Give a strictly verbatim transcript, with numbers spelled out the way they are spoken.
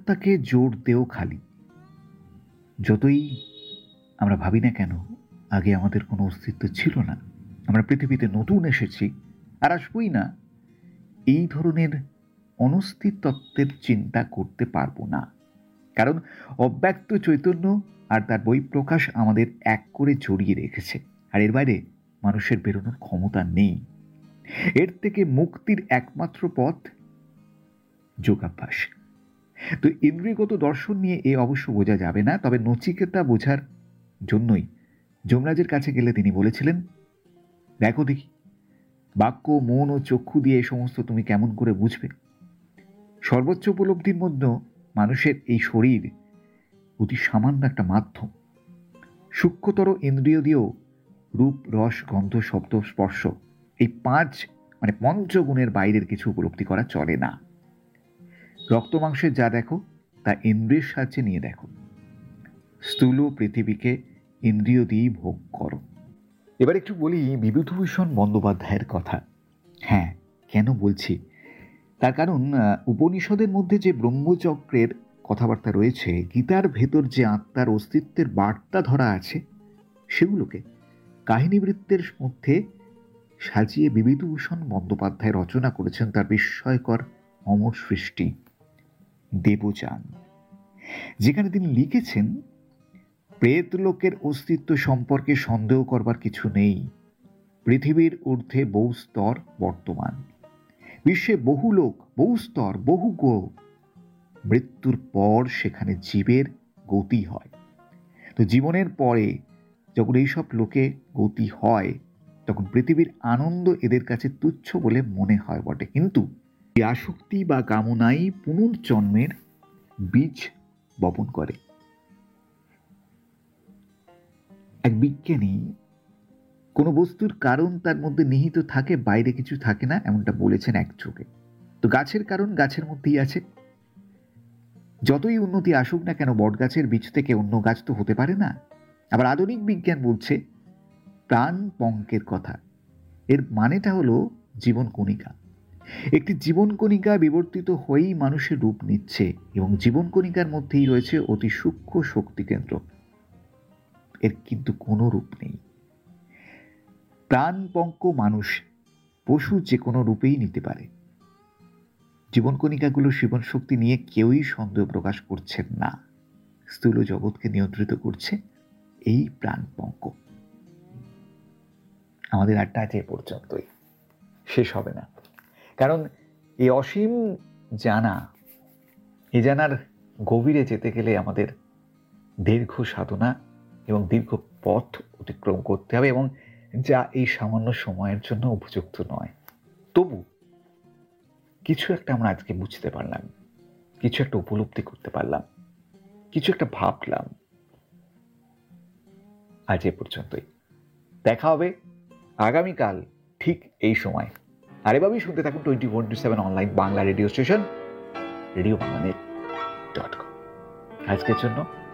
আত্মহত্যাকে জোর দেও খালি। যতই আমরা ভাবি না কেন আগে আমাদের কোনো অস্তিত্ব ছিল না, আমরা পৃথিবীতে নতুন এসেছি আর আসবই না, এই ধরনের অনস্তিত্বের চিন্তা করতে পারবো না। কারণ অব্যক্ত চৈতন্য আর তার বহিঃপ্রকাশ আমাদের এক করে জড়িয়ে রেখেছে, আর এর বাইরে মানুষের বেরোনোর ক্ষমতা নেই। এর থেকে মুক্তির একমাত্র পথ যোগাভ্যাস। তো ইন্দ্রিয়গত দর্শন নিয়ে এ অবশ্য বোঝা যাবে না, তবে নচিকেতা বোঝার জন্যই যমরাজের কাছে গেলে তিনি বলেছিলেন, দেখো দেখি বাক্য, মন ও চক্ষু দিয়ে এই সমস্ত তুমি কেমন করে বুঝবে? সর্বোচ্চ উপলব্ধির মধ্যে মানুষের এই শরীর অতি সামান্য একটা মাধ্যম। সূক্ষ্মতর ইন্দ্রিয় দিয়েও রূপ, রস, গন্ধ, শব্দ, স্পর্শ এই পাঁচ মানে পঞ্চগুণের বাইরের কিছু উপলব্ধি করা চলে না। রক্ত মাংসের যা দেখো তা ইন্দ্রিয়ের সাহায্যে নিয়ে দেখো। স্থূল পৃথিবীকে ইন্দ্রিয় দিয়েই ভোগ করো। এবার একটু বলি বিভূতিভূষণ বন্দ্যোপাধ্যায়ের কথা। হ্যাঁ, কেন বলছি? তার কারণ উপনিষদের মধ্যে যে ব্রহ্মচক্রের কথাবার্তা রয়েছে, গীতার ভেতর যে আত্মার অস্তিত্বের বার্তা ধরা আছে, সেগুলোকে কাহিনীবৃত্তের মধ্যে সাজিয়ে বিভূতিভূষণ বন্দ্যোপাধ্যায় রচনা করেছেন তার বিস্ময়কর অমর সৃষ্টি দেবযান, যেখানে তিনি লিখেছেন, প্রেতলোকের অস্তিত্ব সম্পর্কে সন্দেহ করবার কিছু নেই। পৃথিবীর ঊর্ধ্বে বহু স্তর বর্তমান, বিশ্বে বহু লোক, বহু স্তর, বহু গ্রহ। মৃত্যুর পর সেখানে জীবের গতি হয়। তো জীবনের পরে যখন এইসব লোকে গতি হয়, তখন পৃথিবীর আনন্দ এদের কাছে তুচ্ছ বলে মনে হয় বটে, কিন্তু এই আসক্তি বা কামনাই পুনর্জন্মের বীজ বপন করে। এক বিজ্ঞানী কোনো বস্তুর কারণ তার মধ্যে নিহিত থাকে, বাইরে কিছু থাকে না, এমনটা বলেছেন এক চোখে। তো গাছের কারণ গাছের মধ্যেই আছে। যতই উন্নতি আসুক না কেন, বট গাছের বীজ থেকে অন্য গাছ তো হতে পারে না। আবার আধুনিক বিজ্ঞান বলছে প্রাণ পঙ্কের কথা। এর মানেটা হলো জীবন কণিকা। একটি জীবন কণিকা বিবর্তিত হয়েই মানুষের রূপ নিচ্ছে, এবং জীবন কণিকার মধ্যেই রয়েছে অতি সূক্ষ্ম শক্তি কেন্দ্র। এর কিন্তু কোনো রূপ নেই। প্রাণপঙ্ক মানুষ, পশু যে কোনো রূপেই নিতে পারে। জীবন কণিকাগুলো জীবন শক্তি নিয়ে কেউই সন্দেহ প্রকাশ করছেন না। স্থূল জগৎকে নিয়ন্ত্রিত করছে এই প্রাণপঙ্ক। আমাদের আড্ডা আজ এ পর্যন্তই, শেষ হবে না। কারণ এই অসীম জানা, এই জানার গভীরে যেতে গেলে আমাদের দীর্ঘ সাধনা এবং দীর্ঘ পথ অতিক্রম করতে হবে, এবং যা এই সামান্য সময়ের জন্য উপযুক্ত নয়। তবু কিছু একটা আমরা আজকে বুঝতে পারলাম, কিছু একটা উপলব্ধি করতে পারলাম, কিছু একটা ভাবলাম। আজ এ পর্যন্তই। দেখা হবে আগামীকাল ঠিক এই সময়। আর এভাবেই শুনতে থাকুন twenty four into seven online Bangla radio station radio Bangla net dot com. আজকের জন্য